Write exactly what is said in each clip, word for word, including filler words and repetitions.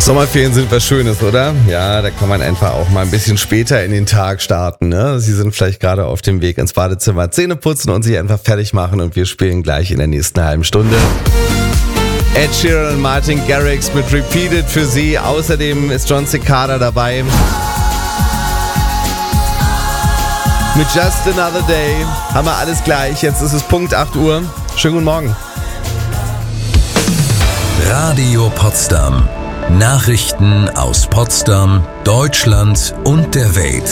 Sommerferien sind was Schönes, oder? Ja, da kann man einfach auch mal ein bisschen später in den Tag starten, ne? Sie sind vielleicht gerade auf dem Weg ins Badezimmer, Zähne putzen und sich einfach fertig machen und wir spielen gleich in der nächsten halben Stunde. Ed Sheeran und Martin Garrix mit Repeated für Sie. Außerdem ist John Cicada dabei. Mit Just Another Day haben wir alles gleich. Jetzt ist es Punkt acht Uhr. Schönen guten Morgen. Radio Potsdam. Nachrichten aus Potsdam, Deutschland und der Welt.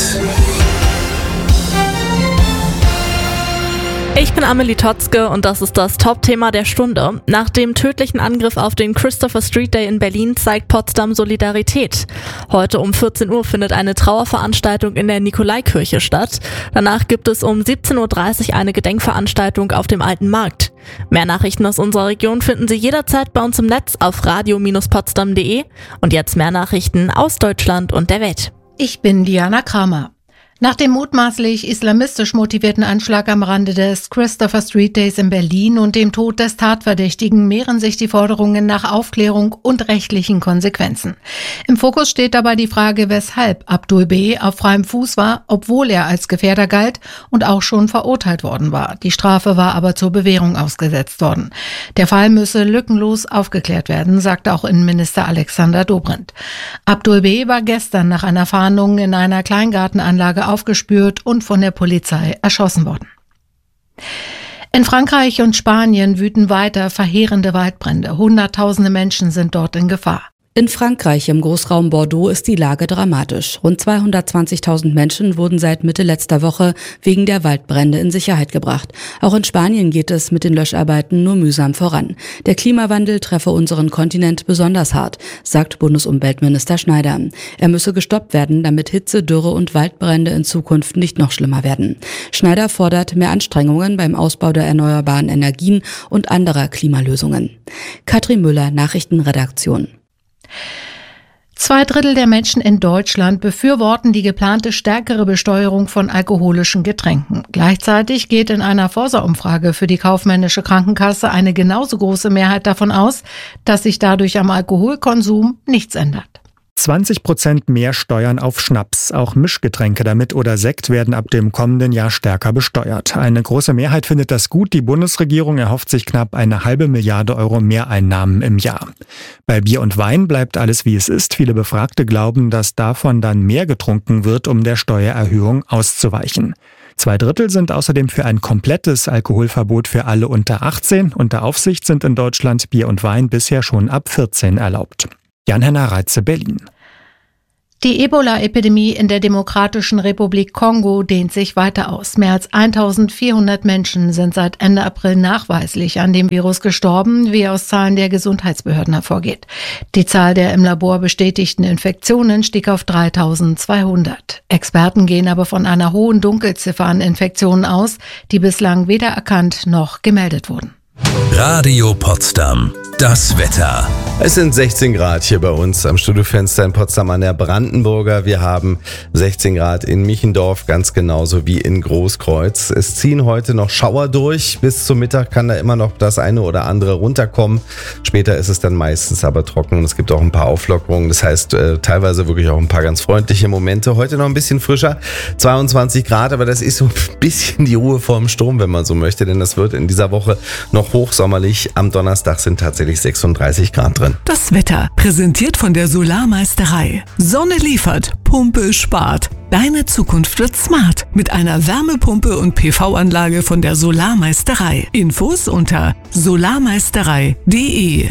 Ich bin Amelie Totzke und das ist das Top-Thema der Stunde. Nach dem tödlichen Angriff auf den Christopher Street Day in Berlin zeigt Potsdam Solidarität. Heute um vierzehn Uhr findet eine Trauerveranstaltung in der Nikolaikirche statt. Danach gibt es um siebzehn Uhr dreißig eine Gedenkveranstaltung auf dem Alten Markt. Mehr Nachrichten aus unserer Region finden Sie jederzeit bei uns im Netz auf radio Bindestrich potsdam punkt de. Und jetzt mehr Nachrichten aus Deutschland und der Welt. Ich bin Diana Kramer. Nach dem mutmaßlich islamistisch motivierten Anschlag am Rande des Christopher Street Days in Berlin und dem Tod des Tatverdächtigen mehren sich die Forderungen nach Aufklärung und rechtlichen Konsequenzen. Im Fokus steht dabei die Frage, weshalb Abdul B. auf freiem Fuß war, obwohl er als Gefährder galt und auch schon verurteilt worden war. Die Strafe war aber zur Bewährung ausgesetzt worden. Der Fall müsse lückenlos aufgeklärt werden, sagte auch Innenminister Alexander Dobrindt. Abdul B. war gestern nach einer Fahndung in einer Kleingartenanlage aufgespürt und von der Polizei erschossen worden. In Frankreich und Spanien wüten weiter verheerende Waldbrände. Hunderttausende Menschen sind dort in Gefahr. In Frankreich im Großraum Bordeaux ist die Lage dramatisch. Rund zweihundertzwanzigtausend Menschen wurden seit Mitte letzter Woche wegen der Waldbrände in Sicherheit gebracht. Auch in Spanien geht es mit den Löscharbeiten nur mühsam voran. Der Klimawandel treffe unseren Kontinent besonders hart, sagt Bundesumweltminister Schneider. Er müsse gestoppt werden, damit Hitze, Dürre und Waldbrände in Zukunft nicht noch schlimmer werden. Schneider fordert mehr Anstrengungen beim Ausbau der erneuerbaren Energien und anderer Klimalösungen. Katrin Müller, Nachrichtenredaktion. Zwei Drittel der Menschen in Deutschland befürworten die geplante stärkere Besteuerung von alkoholischen Getränken. Gleichzeitig geht in einer Forsa-Umfrage für die kaufmännische Krankenkasse eine genauso große Mehrheit davon aus, dass sich dadurch am Alkoholkonsum nichts ändert. zwanzig Prozent mehr Steuern auf Schnaps. Auch Mischgetränke damit oder Sekt werden ab dem kommenden Jahr stärker besteuert. Eine große Mehrheit findet das gut. Die Bundesregierung erhofft sich knapp eine halbe Milliarde Euro Mehreinnahmen im Jahr. Bei Bier und Wein bleibt alles wie es ist. Viele Befragte glauben, dass davon dann mehr getrunken wird, um der Steuererhöhung auszuweichen. Zwei Drittel sind außerdem für ein komplettes Alkoholverbot für alle unter achtzehn. Unter Aufsicht sind in Deutschland Bier und Wein bisher schon ab vierzehn erlaubt. Jan-Henner Reitze, Berlin. Die Ebola-Epidemie in der Demokratischen Republik Kongo dehnt sich weiter aus. Mehr als eintausendvierhundert Menschen sind seit Ende April nachweislich an dem Virus gestorben, wie aus Zahlen der Gesundheitsbehörden hervorgeht. Die Zahl der im Labor bestätigten Infektionen stieg auf dreitausendzweihundert. Experten gehen aber von einer hohen Dunkelziffer an Infektionen aus, die bislang weder erkannt noch gemeldet wurden. Radio Potsdam. Das Wetter. Es sind sechzehn Grad hier bei uns am Studiofenster in Potsdam an der Brandenburger. Wir haben sechzehn Grad in Michendorf, ganz genauso wie in Großkreuz. Es ziehen heute noch Schauer durch. Bis zum Mittag kann da immer noch das eine oder andere runterkommen. Später ist es dann meistens aber trocken und es gibt auch ein paar Auflockerungen. Das heißt, äh, teilweise wirklich auch ein paar ganz freundliche Momente. Heute noch ein bisschen frischer, zweiundzwanzig Grad, aber das ist so ein bisschen die Ruhe vorm Sturm, wenn man so möchte, denn das wird in dieser Woche noch hochsommerlich. Am Donnerstag sind tatsächlich sechsunddreißig Grad drin. Das Wetter, präsentiert von der Solarmeisterei. Sonne liefert, Pumpe spart. Deine Zukunft wird smart mit einer Wärmepumpe und P V-Anlage von der Solarmeisterei. Infos unter solarmeisterei punkt de.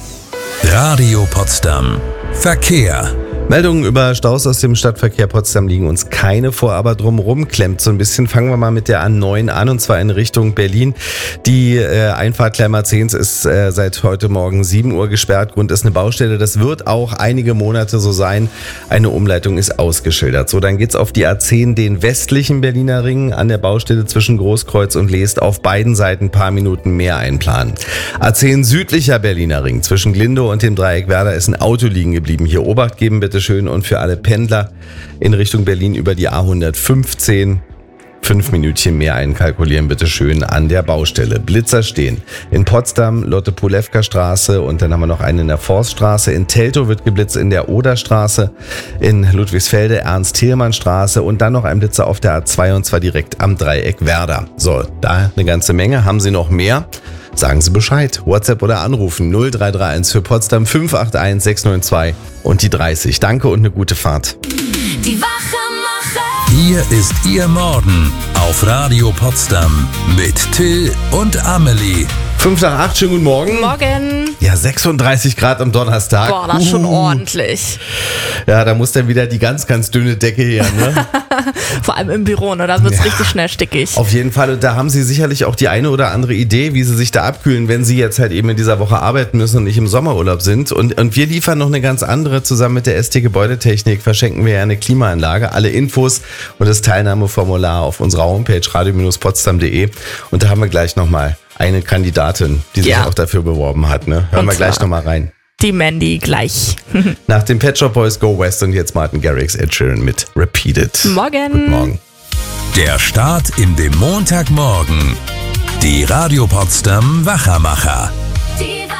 Radio Potsdam. Verkehr. Meldungen über Staus aus dem Stadtverkehr Potsdam liegen uns keine vor, aber drumherum klemmt so ein bisschen. Fangen wir mal mit der A neun an, und zwar in Richtung Berlin. Die äh, Einfahrt Klemmer-Zehns ist äh, seit heute Morgen sieben Uhr gesperrt. Grund ist eine Baustelle. Das wird auch einige Monate so sein. Eine Umleitung ist ausgeschildert. So, dann geht's auf die A zehn, den westlichen Berliner Ring, an der Baustelle zwischen Großkreuz und Leest. Auf beiden Seiten ein paar Minuten mehr einplanen. A zehn südlicher Berliner Ring, zwischen Glindow und dem Dreieck Werder ist ein Auto liegen geblieben. Hier Obacht geben bitte schön, und für alle Pendler in Richtung Berlin über die A hundertfünfzehn Fünf Minütchen mehr einkalkulieren, bitte schön, an der Baustelle. Blitzer stehen in Potsdam, Lotte-Polewka-Straße und dann haben wir noch einen in der Forststraße. In Teltow wird geblitzt in der Oderstraße, in Ludwigsfelde Ernst-Thielmann-Straße und dann noch ein Blitzer auf der A zwei und zwar direkt am Dreieck Werder. So, da eine ganze Menge. Haben Sie noch mehr? Sagen Sie Bescheid. WhatsApp oder anrufen null drei drei eins für Potsdam fünf acht eins sechs neun zwei und die dreißig. Danke und eine gute Fahrt. Die Wachemacher. Hier ist Ihr Morgen auf Radio Potsdam mit Till und Amelie. fünf nach acht, schönen guten Morgen. Morgen. Ja, sechsunddreißig Grad am Donnerstag. Boah, das ist schon Uh. ordentlich. Ja, da muss dann wieder die ganz, ganz dünne Decke her, ne? Vor allem im Büro, ne? Da wird es Ja. richtig schnell stickig. Auf jeden Fall. Und da haben Sie sicherlich auch die eine oder andere Idee, wie Sie sich da abkühlen, wenn Sie jetzt halt eben in dieser Woche arbeiten müssen und nicht im Sommerurlaub sind. Und, und wir liefern noch eine ganz andere. Zusammen mit der S T Gebäudetechnik verschenken wir ja eine Klimaanlage. Alle Infos und das Teilnahmeformular auf unserer Homepage radio Bindestrich potsdam punkt de. Und da haben wir gleich nochmal eine Kandidatin, die sich Ja. auch dafür beworben hat. Ne? Hören Und wir gleich zwar nochmal rein. Die Mandy gleich. Nach dem Pet Shop Boys Go West und jetzt Martin Garrix, Ed Sheeran mit Repeated. Morgen. Guten Morgen. Der Start in den Montagmorgen. Die Radio Potsdam Wachamacher.